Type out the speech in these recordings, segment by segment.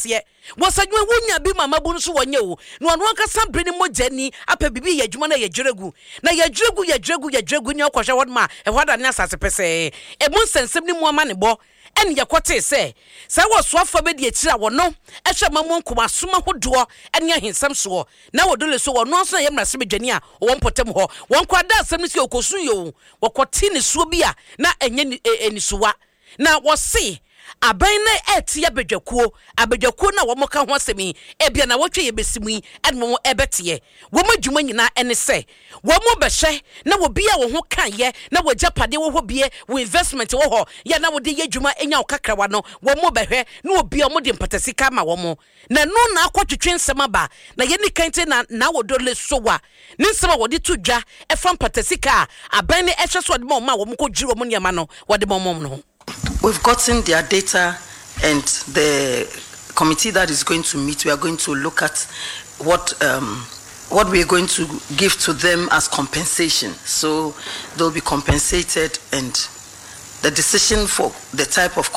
was a wunya be my mabunsu one you. No one can some bring more Jenny up a baby, ya Jumana, ya Juregu. Now ya Jugu, your question, what ma, and what a nasa per se. A month and 70 more money, bo. And ya quate say, so was swap for me, dear, no, I shall mamon kuma suma who do, and ya him some so. Now do so, or no, say, Emma Simigenia, one potem ho, one quadra, some Missio Cosuyo, or Quatini Subia, na any suwa. Now was see. Abene eti abedjakuo na womoka ho asemi ebia na wotwe ye besimi edmo ebetie womo dwuma nyina ene se womo behye na wobi a wo ho kan ye na wojapade wo ho bie wo investment wo ho ya na wode ye dwuma enya okakrawa no womo behye na obi a mo de mpatasika ma womo na no na akwotwetwe nsema ba na ye ni kante na wodole sowa ni nsema wode to dwa efa mpatasika abene ehwe so de ma womo ko dwiro mo niam no wode momom no. We've gotten their data, and the committee that is going to meet, we are going to look at what we are going to give to them as compensation. So they'll be compensated, and the decision for the type of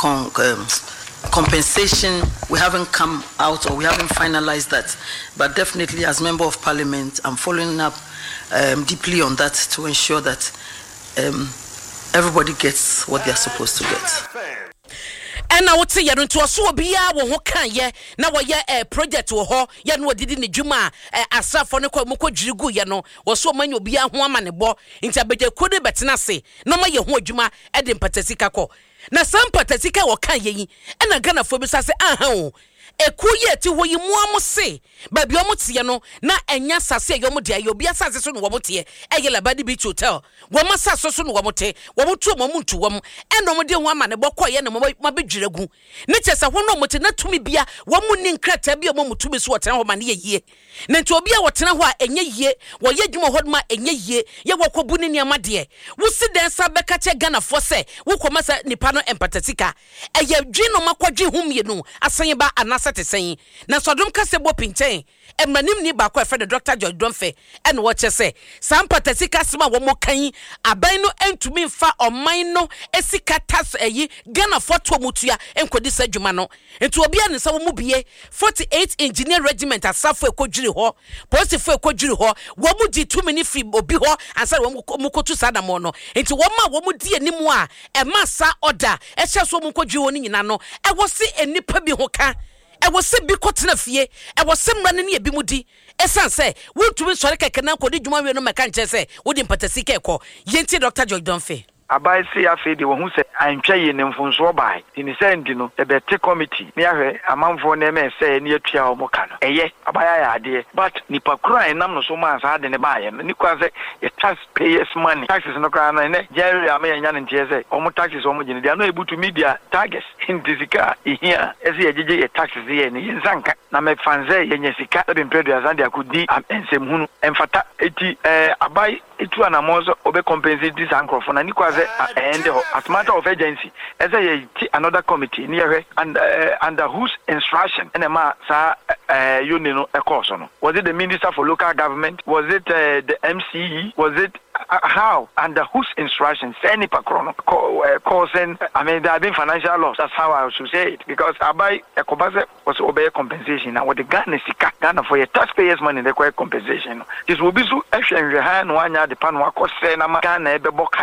compensation, we haven't come out or we haven't finalized that. But definitely, as Member of Parliament, I'm following up deeply on that to ensure that everybody gets what they're supposed to get. And I would say you don't so be wo kan ye na wo ye project wo ho ye no didi ne dwuma asafo ne ko moko jirigu ye no wo so manyo bia ho ama ne bo nti abegyakuo de betena se no ma ye ho adwuma e de mpatasika kɔ na sam patasika wo kan ye yi e na ganafo bi sase aha o ekuye ti ho yi muamu se ba bi omotie no na enya sase ye omode ayo bia sase so no womote eyela badi beach hotel wo masase so no womote wo motu mo muntu wo eno mode ho ama ne bokɔ ye ne mabedwiragu ne kyesa ho no mote na tumi bia wo mu ni nkrata bia mo mutu bi so wotena ho ma ne yie ne nti obi a wotena ho a enye yie wo ye dwuma ho ma enye yie ye wokobu ne niam ade wo si den sa beka che ganafo se wo komasa nipa no empatasika eye dwi no makwadwe humye no asan ba anasa te sen na sodom kase bo pinchen emranim ni ba kwa Fred Dr. George Donfe en wo che se sam patasika sima wo mo kan aban no entumi mfa oman no esika tas eyi ganafo to mutua enkodi sa dwuma no enti obi a ne sa wo mu bie 48 engineer regiment asafo ekodwiri ho posifo ekodwiri ho wo mu di 2 minute free obi ho ansa wo mu kotu sa da mo no enti wo ma wo mu di animu a e ma sa order e hye so mu kodwiri ho ni nyina no e wo se enipa bi ho ka e wo se bi kotena fie e wo se mra ne ne bi mudi esan se wontumi sori keke na kodi dwuma we no meka nche se wodi mpatasika ekɔ yenti Dr. George Donfe abai se afede wo hu se antwa ye ne mfonso bai ni se ndi no e bete committee me ahwe amanfo na me se ne atua o moka no eye abai ya ade but nipa kura enam no so man sa ade ne baaye no ni kwa se e taxpayers money taxes no kra na ne jerry amenya nya ne ntie se o mo taxes o mo gine dia no ebutu media targets indisika ihia ese yejeje ye taxes ye ne yinsanka na me fanze ye nyesika be mpredu azande akudi ensem hunu emfata eti abai etu anamozo obe compensate this ankrofo na ni kwa and as matter of agency as another committee near and under whose instruction and union was it the Minister for Local Government, was it the MCE, was it how under whose instruction any patrono causing there have been financial loss. That's how I should say it, because Abai Ekobase was obey compensation and what the Ghana for your taxpayers money they require compensation. This will be so actually hand 1 year the pan cost Ghana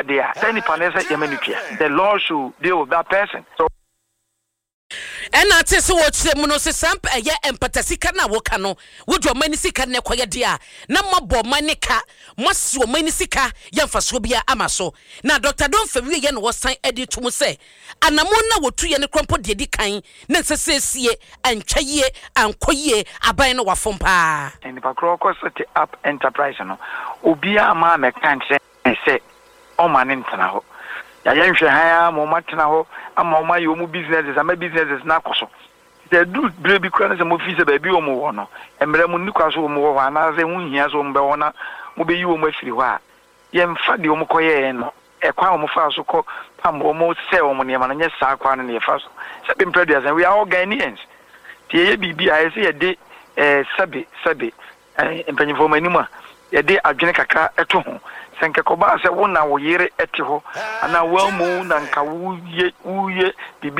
the law should deal with that person. So and I tell you what, Monosi Samp, a year and Patasika na Wokano, would your manisika nequia dear, Namabo manica, must your manisika, young Fasubia Amaso. Now, Dr. Donfe was signed Eddie to say, and Namona would 2 year crumple de decline, necessary and chaye and koye, a bino wa fompa. And if a crocus set up enterprise, Ubia mamma can't say, oh, man, internal. Yayan haya mo matena ho ama ma yo mu businesses ama businesses na koso they do baby kwana se mo fise baby o mo wo no emre mu ni kwaso o mo wo ana ze hu hia so mo be wona mo be yi o mo afiri ho a ye mfa de o mo koye no e kwa o mo fa so ko pam o mo se o mo ne ma na nye sa kwa no ne fa so se be produce and we are all Ghanaians tie ye bibi a se ye de sabe empanyefo mani mu a ye de adwene kakra eto ho senke koba se wona wo yire eti ho ana wa mu na nka wuye